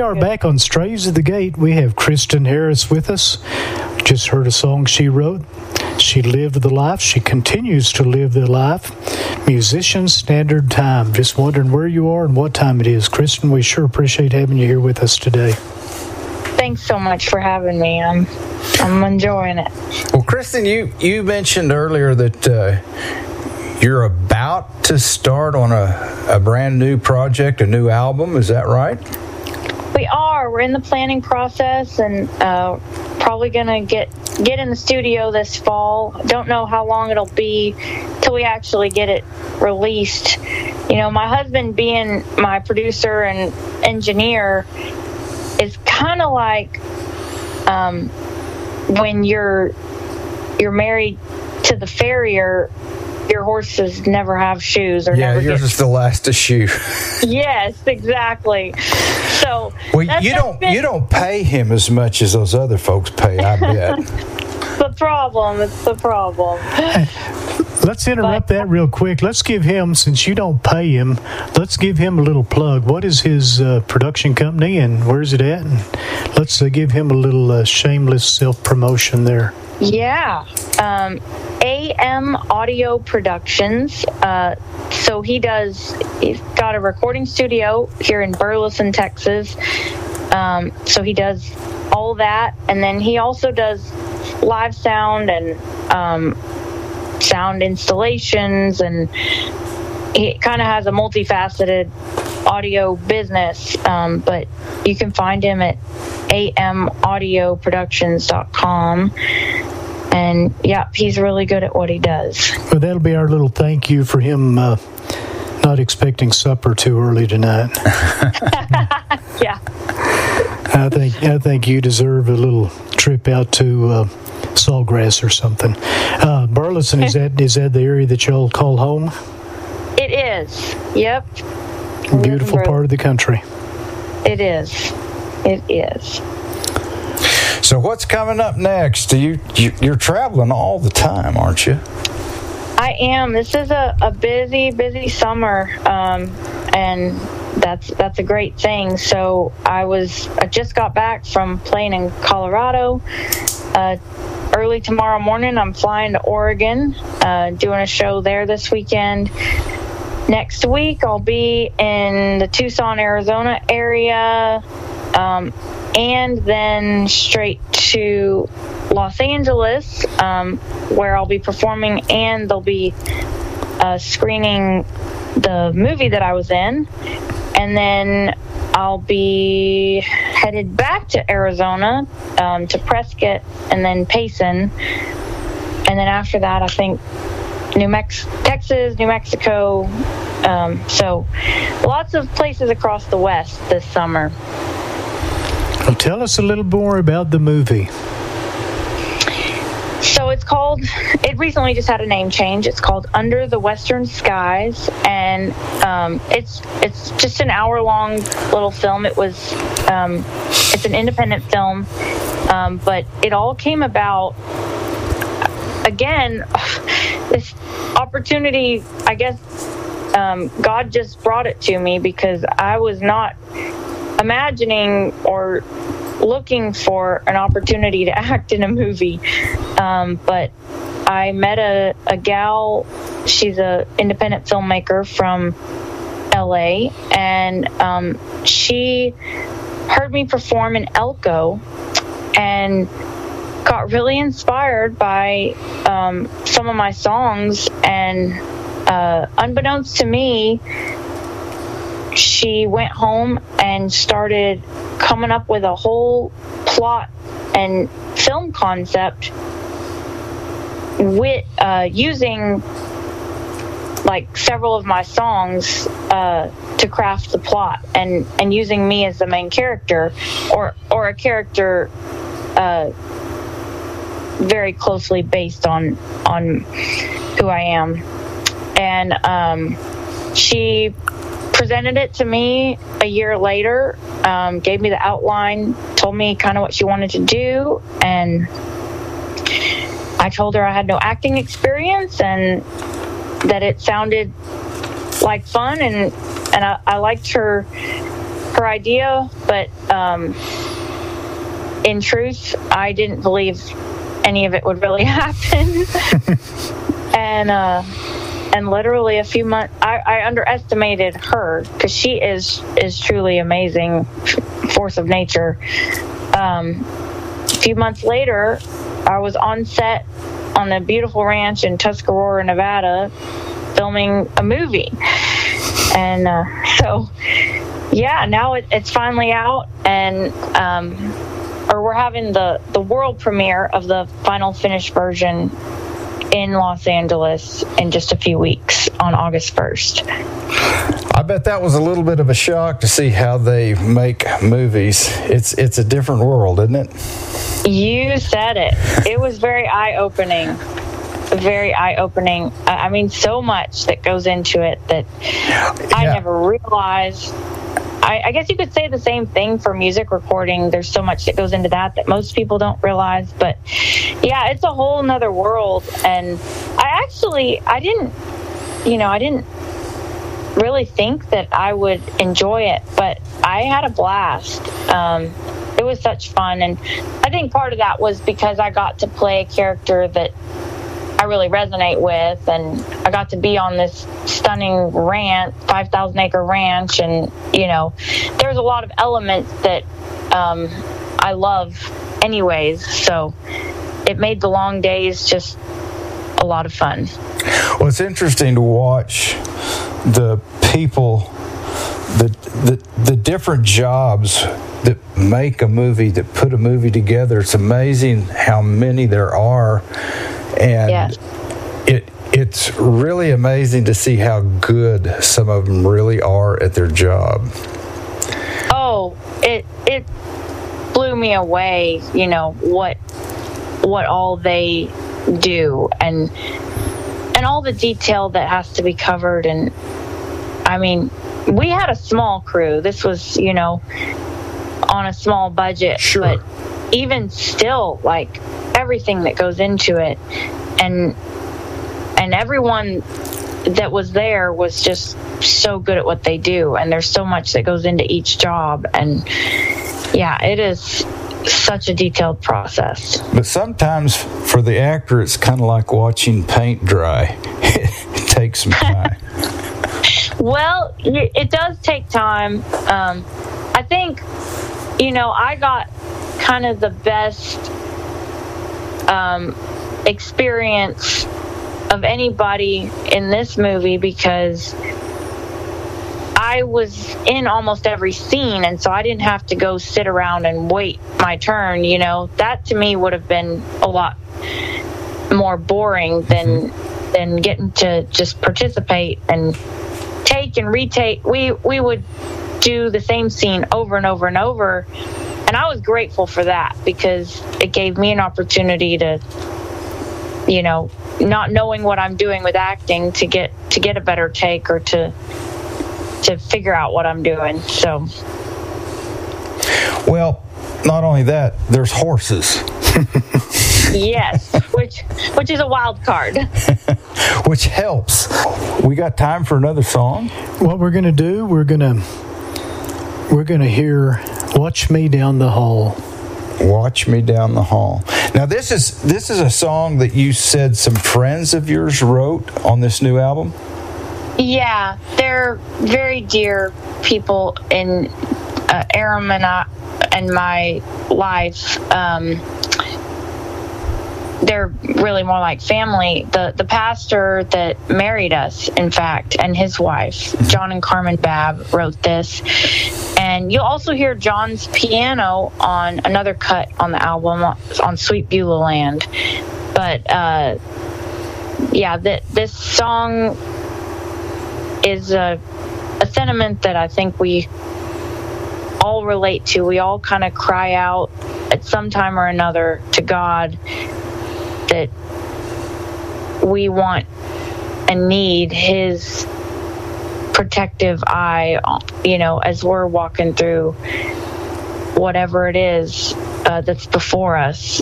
are back on Strays of the Gate. We have Kristen Harris with us. Just heard a song she wrote. She lived the life. She continues to live the life. Musician Standard Time. Just wondering where you are and what time it is. Kristen, we sure appreciate having you here with us today. Thanks so much for having me. I'm enjoying it. Well, Kristen, you mentioned earlier that you're about to start on a brand new project, a new album. Is that right? We are. We're in the planning process and probably going to get in the studio this fall. Don't know how long it'll be till we actually get it released. You know, my husband being my producer and engineer is kind of like when you're married to the farrier. Your horses never have shoes, or never yours is the last to shoe. Yes, exactly. So, well, you don't pay him as much as those other folks pay, I bet. It's the problem. Let's interrupt that real quick. Let's give him, since you don't pay him, let's give him a little plug. What is his production company and where's it at? And let's give him a little shameless self-promotion there. Yeah. AM Audio Productions. So he's got a recording studio here in Burleson, Texas. So he does all that. And then he also does live sound and sound installations. And he kind of has a multifaceted audio business. But you can find him at amaudioproductions.com. And yeah, he's really good at what he does. Well, that'll be our little thank you for him not expecting supper too early tonight. Yeah. I think you deserve a little trip out to Sawgrass or something. Burleson, is that the area that y'all call home? It is. Yep. Beautiful part of the country. It is. It is. So what's coming up next? You're traveling all the time, aren't you? I am. This is a busy summer, and that's a great thing. So I just got back from playing in Colorado. Early tomorrow morning, I'm flying to Oregon, doing a show there this weekend. Next week, I'll be in the Tucson, Arizona area. And then straight to Los Angeles, where I'll be performing, and they'll be screening the movie that I was in. And then I'll be headed back to Arizona, to Prescott, and then Payson. And then after that, I think Texas, New Mexico. So lots of places across the West this summer. Well, tell us a little more about the movie. So it recently just had a name change. It's called Under the Western Skies, and it's just an hour-long little film. It's an independent film, but it all came about, again, this opportunity, I guess God just brought it to me because I was not imagining or looking for an opportunity to act in a movie, but I met a gal. She's an independent filmmaker from LA, and she heard me perform in Elko and got really inspired by some of my songs, and unbeknownst to me, she went home and started coming up with a whole plot and film concept with using like several of my songs to craft the plot, and using me as the main character, or a character very closely based on who I am. And she presented it to me a year later, gave me the outline, told me kind of what she wanted to do, and I told her I had no acting experience and that it sounded like fun, and I liked her her idea, but in truth, I didn't believe any of it would really happen. And literally a few months, I underestimated her, because she is truly amazing force of nature. A few months later, I was on set on a beautiful ranch in Tuscarora, Nevada, filming a movie. And so, yeah, now it's finally out, and we're having the world premiere of the final finished version in Los Angeles in just a few weeks on August 1st. I bet that was a little bit of a shock to see how they make movies. It's a different world, isn't it? You said it. It was very eye-opening. Very eye-opening. I mean, so much that goes into it that I never realized. I guess you could say the same thing for music recording. There's so much that goes into that most people don't realize. But yeah, it's a whole nother world. And I didn't really think that I would enjoy it, but I had a blast. It was such fun. And I think part of that was because I got to play a character that I really resonate with, and I got to be on this stunning ranch, 5,000 acre ranch, and there's a lot of elements that I love anyways, so it made the long days just a lot of fun. Well, it's interesting to watch the people, the different jobs that make a movie, that put a movie together. It's amazing how many there are. And it's really amazing to see how good some of them really are at their job. Oh, it blew me away, what all they do, and all the detail that has to be covered. And I mean, we had a small crew. This was, on a small budget. Sure. But even still, like, everything that goes into it, and everyone that was there was just so good at what they do, and there's so much that goes into each job, and yeah, it is such a detailed process. But sometimes for the actor, it's kind of like watching paint dry. It takes some time. Well, it does take time. I think, I got kind of the best experience of anybody in this movie, because I was in almost every scene, and so I didn't have to go sit around and wait my turn. That to me would have been a lot more boring than getting to just participate and take and retake. We would do the same scene over and over and over, and I was grateful for that, because it gave me an opportunity to, not knowing what I'm doing with acting, to get a better take, or to figure out what I'm doing. So, well, not only that, there's horses. Yes, which is a wild card. Which helps. We got time for another song? What we're going to do, we're going to hear Watch Me Down the Hall. Watch Me Down the Hall. Now, this is a song that you said some friends of yours wrote on this new album? Yeah, they're very dear people in Aram and my life. They're really more like family. The pastor that married us, in fact, and his wife, John and Carmen Babb, wrote this. And you'll also hear John's piano on another cut on the album, on Sweet Beulah Land. But this song is a sentiment that I think we all relate to. We all kind of cry out at some time or another to God that we want and need His protective eye, as we're walking through whatever it is that's before us.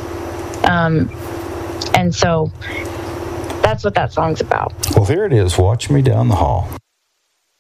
And so that's what that song's about. Well, here it is, Watch Me Down the Hall.